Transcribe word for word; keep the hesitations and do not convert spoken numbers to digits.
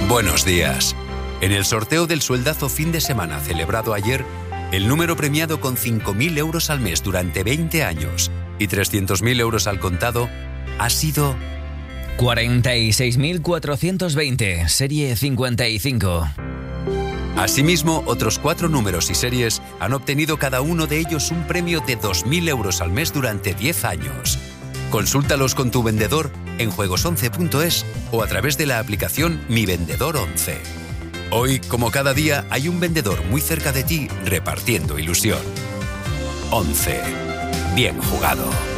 Buenos días. En el sorteo del sueldazo fin de semana celebrado ayer, el número premiado con cinco mil euros al mes durante veinte años y trescientos mil euros al contado ha sido cuarenta y seis mil cuatrocientos veinte, serie cincuenta y cinco. Asimismo, otros cuatro números y series han obtenido cada uno de ellos un premio de dos mil euros al mes durante diez años. Consúltalos con tu vendedor en juegos once punto es o a través de la aplicación Mi Vendedor once. Hoy, como cada día, hay un vendedor muy cerca de ti repartiendo ilusión. once. Bien jugado.